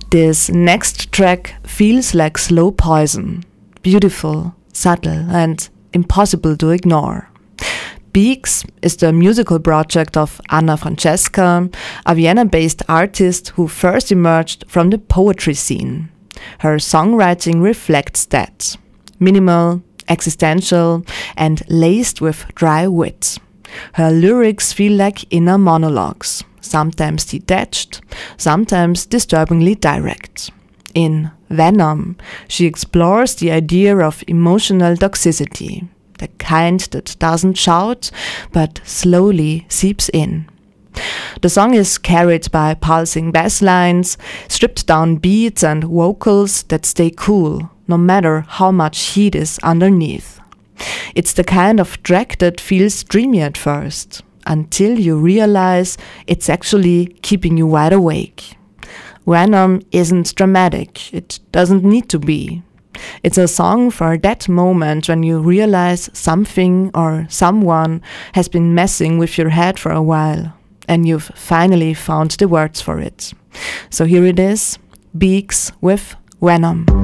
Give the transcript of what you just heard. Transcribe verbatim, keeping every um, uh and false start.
This next track feels like slow poison, beautiful, subtle, and impossible to ignore. Beaks is the musical project of Anna Francesca, a Vienna-based artist who first emerged from the poetry scene. Her songwriting reflects that. Minimal, existential, and laced with dry wit. Her lyrics feel like inner monologues, sometimes detached, sometimes disturbingly direct. In Venom, she explores the idea of emotional toxicity, the kind that doesn't shout, but slowly seeps in. The song is carried by pulsing bass lines, stripped down beats and vocals that stay cool, no matter how much heat is underneath. It's the kind of track that feels dreamy at first, until you realize it's actually keeping you wide awake. Venom isn't dramatic, it doesn't need to be. It's a song for that moment when you realize something or someone has been messing with your head for a while, and you've finally found the words for it. So here it is, Beaks with Venom.